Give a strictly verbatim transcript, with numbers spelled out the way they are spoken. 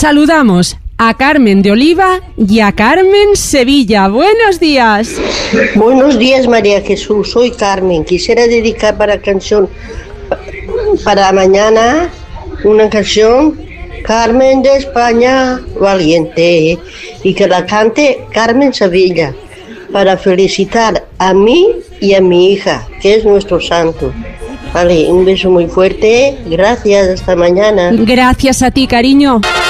Saludamos a Carmen de Oliva y a Carmen Sevilla. Buenos días. Buenos días, María Jesús. Soy Carmen. Quisiera dedicar para canción para mañana una canción, Carmen de España valiente, y que la cante Carmen Sevilla, para felicitar a mí y a mi hija, que es nuestro santo. Vale, un beso muy fuerte. Gracias, hasta mañana. Gracias a ti, cariño.